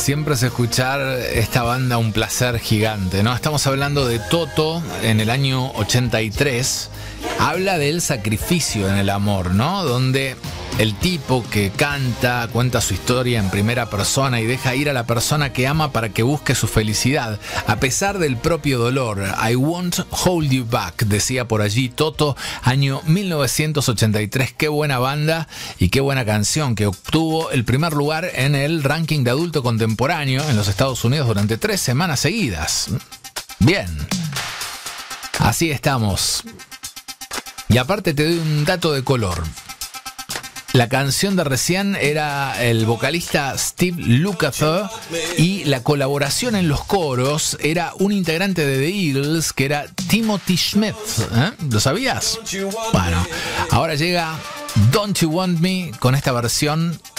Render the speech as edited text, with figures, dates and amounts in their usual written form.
siempre es escuchar esta banda un placer gigante, ¿no? Estamos hablando de Toto en el año 83. Habla del sacrificio en el amor, ¿no? Donde el tipo que canta, cuenta su historia en primera persona y deja ir a la persona que ama para que busque su felicidad, a pesar del propio dolor. I won't hold you back, decía por allí Toto, año 1983. Qué buena banda y qué buena canción, que obtuvo el primer lugar en el ranking de adulto contemporáneo en los Estados Unidos durante 3 semanas seguidas. Bien, así estamos. Y aparte te doy un dato de color. La canción de recién era el vocalista Steve Lukather y la colaboración en los coros era un integrante de The Eagles que era Timothy Schmidt. ¿Lo sabías? Bueno, ahora llega Don't You Want Me con esta versión